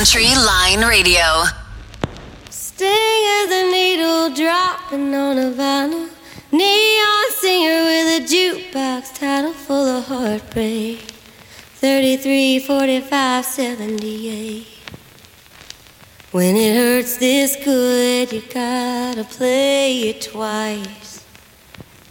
Country Line Radio. Sting as a needle dropping on a vinyl. Neon singer with a jukebox title full of heartbreak. 33, 45, 78. When it hurts this good, you gotta play it twice.